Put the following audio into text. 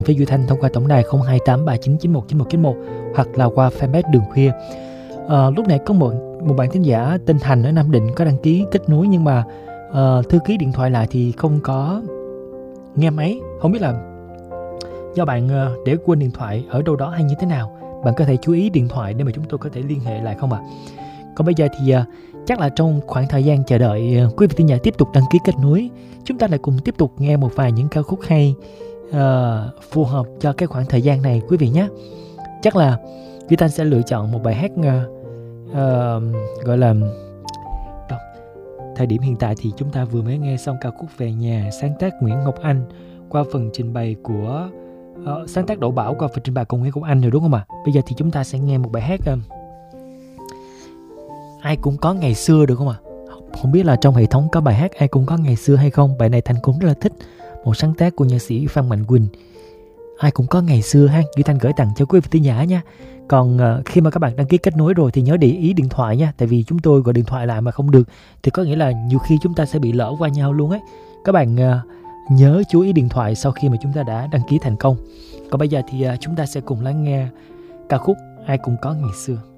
với Duy Thanh thông qua tổng đài 0283991991 hoặc là qua fanpage Đường Khuya. Lúc nãy có một bạn thính giả tên Thành ở Nam Định có đăng ký kết nối, nhưng mà thư ký điện thoại lại thì không có nghe máy. Không biết là do bạn để quên điện thoại ở đâu đó hay như thế nào. Bạn có thể chú ý điện thoại để mà chúng tôi có thể liên hệ lại không ạ? Còn bây giờ thì chắc là trong khoảng thời gian chờ đợi quý vị thính giả tiếp tục đăng ký kết nối, chúng ta lại cùng tiếp tục nghe một vài những ca khúc hay phù hợp cho cái khoảng thời gian này quý vị nhé. Chắc là Duy Thanh sẽ lựa chọn một bài hát gọi là thời điểm hiện tại thì chúng ta vừa mới nghe xong ca khúc Về Nhà, sáng tác Nguyễn Ngọc Anh qua phần trình bày của sáng tác Đỗ Bảo qua phần trình bày của Nguyễn Ngọc Anh rồi đúng không ạ? Bây giờ thì chúng ta sẽ nghe một bài hát Ai Cũng Có Ngày Xưa được không ạ? Không biết là trong hệ thống có bài hát Ai Cũng Có Ngày Xưa hay không. Bài này Thanh cũng rất là thích, một sáng tác của nhạc sĩ Phan Mạnh Quỳnh. Ai Cũng Có Ngày Xưa ha, Duy Thanh gửi tặng cho quý vị thính giả nha. Còn khi mà các bạn đăng ký kết nối rồi thì nhớ để ý điện thoại nha, tại vì chúng tôi gọi điện thoại lại mà không được thì có nghĩa là nhiều khi chúng ta sẽ bị lỡ qua nhau luôn ấy. Các bạn nhớ chú ý điện thoại sau khi mà chúng ta đã đăng ký thành công. Còn bây giờ thì chúng ta sẽ cùng lắng nghe ca khúc Ai Cũng Có Ngày Xưa.